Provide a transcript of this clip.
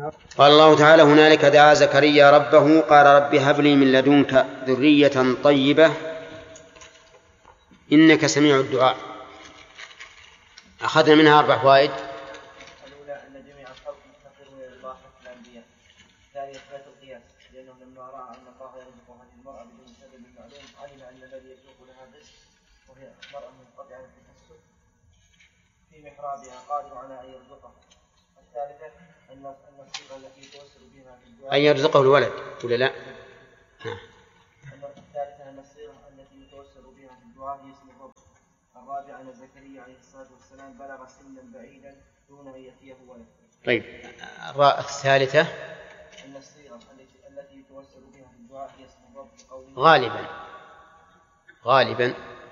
قال الله تعالى: هنالك دعا زكريا ربه قال رب هب لي من لدنك ذرية طيبة إنك سميع الدعاء. أخذنا منها 4 فوائد. الأولى أن جميع الخلق يفتقرون إلى الله حتى الأنبياء. الثانية إثبات القياس، لأنه لما رأى أن الله يرزق هذه المرأة بدون سبب معلوم علم أن الذي يسوق لها الرزق وهي مرأة منقطعة التكسب في محرابها قادر على أن يرزقها. الثالثة أن الصيغة التي يتوسل بها في الدعاء أن يرزقه الولد ولا لا؟ الثالثة أن الصيغة التي يتوسل بها في الدعاء هي اسم الرب. الرابع أن زكريا عليه الصلاة والسلام بلغ سنا بعيدا دون أن يأتيه ولد. طيب، الثالثة أن الصيغة التي يتوسل بها في الدعاء هي اسم الرب غالبا